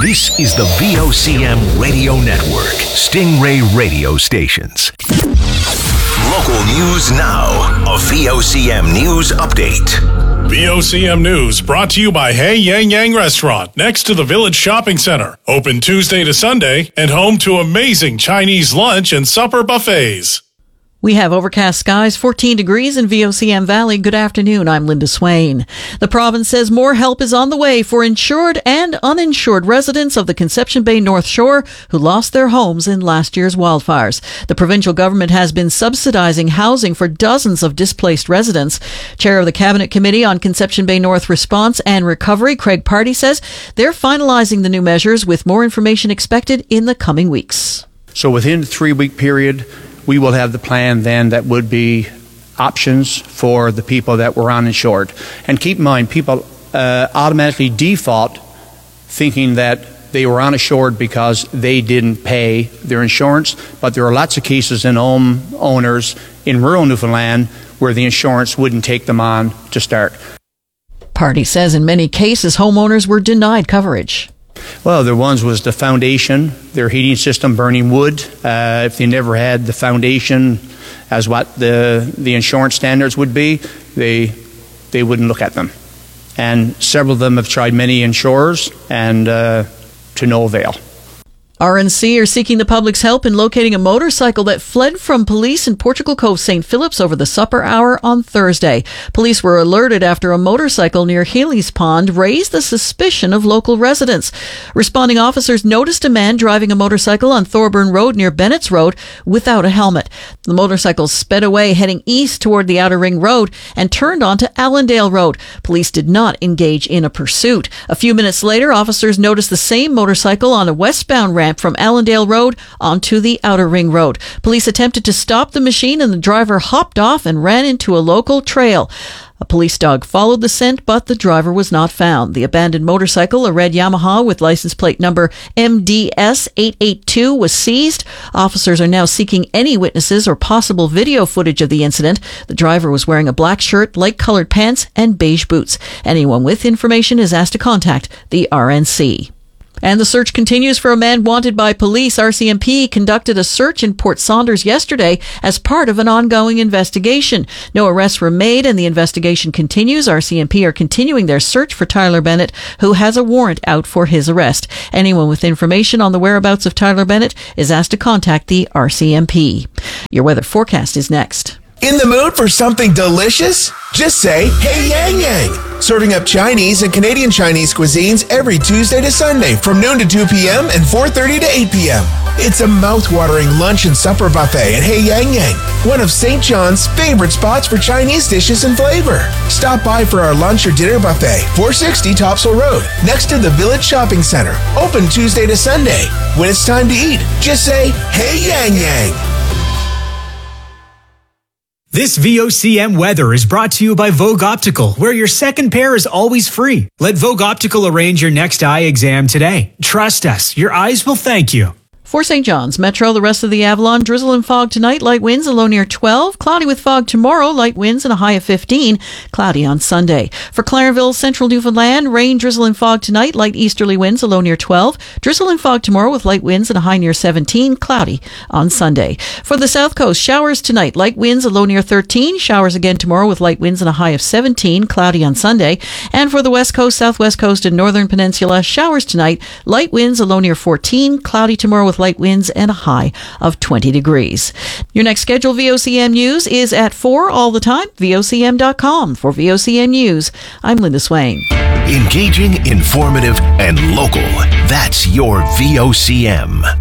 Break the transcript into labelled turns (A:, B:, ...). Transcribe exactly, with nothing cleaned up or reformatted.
A: This is the V O C M Radio Network, Stingray Radio Stations. Local news now. A V O C M News Update.
B: V O C M News brought to you by Hey Yang Yang Restaurant, next to the Village Shopping Center. Open Tuesday to Sunday and home to amazing Chinese lunch and supper buffets.
C: We have overcast skies, fourteen degrees in V O C M Valley. Good afternoon. I'm Linda Swain. The province says more help is on the way for insured and uninsured residents of the Conception Bay North Shore who lost their homes in last year's wildfires. The provincial government has been subsidizing housing for dozens of displaced residents. Chair of the Cabinet Committee on Conception Bay North Response and Recovery, Craig Party, says they're finalizing the new measures with more information expected in the coming weeks.
D: So within a three-week period, we will have the plan then that would be options for the people that were uninsured. And keep in mind, people uh, automatically default thinking that they were uninsured because they didn't pay their insurance. But there are lots of cases in home owners in rural Newfoundland where the insurance wouldn't take them on to start.
C: Party says in many cases, homeowners were denied coverage.
D: Well, the ones was the foundation, their heating system burning wood. Uh, if they never had the foundation as what the the insurance standards would be, they they wouldn't look at them. And several of them have tried many insurers, and uh, to no avail.
C: R N C are seeking the public's help in locating a motorcycle that fled from police in Portugal Cove, Saint Phillips over the supper hour on Thursday. Police were alerted after a motorcycle near Healy's Pond raised the suspicion of local residents. Responding officers noticed a man driving a motorcycle on Thorburn Road near Bennett's Road without a helmet. The motorcycle sped away heading east toward the Outer Ring Road and turned onto Allendale Road. Police did not engage in a pursuit. A few minutes later, officers noticed the same motorcycle on a westbound ramp from Allendale Road onto the Outer Ring Road. Police attempted to stop the machine and the driver hopped off and ran into a local trail. A police dog followed the scent, but the driver was not found. The abandoned motorcycle, a red Yamaha with license plate number M D S eight eight two, was seized. Officers are now seeking any witnesses or possible video footage of the incident. The driver was wearing a black shirt, light-colored pants, and beige boots. Anyone with information is asked to contact the R N C. And the search continues for a man wanted by police. R C M P conducted a search in Port Saunders yesterday as part of an ongoing investigation. No arrests were made and the investigation continues. R C M P are continuing their search for Tyler Bennett, who has a warrant out for his arrest. Anyone with information on the whereabouts of Tyler Bennett is asked to contact the R C M P. Your weather forecast is next.
E: In the mood for something delicious? Just say, Hey Yang Yang. Serving up Chinese and Canadian Chinese cuisines every Tuesday to Sunday from noon to two p.m. and four thirty to eight p.m. It's a mouth-watering lunch and supper buffet at Hey Yang Yang, one of Saint John's favorite spots for Chinese dishes and flavor. Stop by for our lunch or dinner buffet, four sixty Topsail Road, next to the Village Shopping Center. Open Tuesday to Sunday. When it's time to eat, just say, Hey Yang Yang.
F: This V O C M weather is brought to you by Vogue Optical, where your second pair is always free. Let Vogue Optical arrange your next eye exam today. Trust us, your eyes will thank you.
C: For Saint John's Metro, the rest of the Avalon, drizzle and fog tonight, light winds, a low near twelve. Cloudy with fog tomorrow, light winds and a high of fifteen. Cloudy on Sunday. For Clarenville, Central Newfoundland, rain, drizzle and fog tonight, light easterly winds, a low near twelve. Drizzle and fog tomorrow with light winds and a high near seventeen. Cloudy on Sunday. For the South Coast, showers tonight, light winds, a low near thirteen. Showers again tomorrow with light winds and a high of seventeen. Cloudy on Sunday. And for the West Coast, Southwest Coast, and Northern Peninsula, showers tonight, light winds, a low near fourteen. Cloudy tomorrow with light winds and a high of twenty degrees. Your next scheduled V O C M News is at four all the time, V O C M dot com. For V O C M News, I'm Linda Swain.
A: Engaging, informative, and local. That's your V O C M.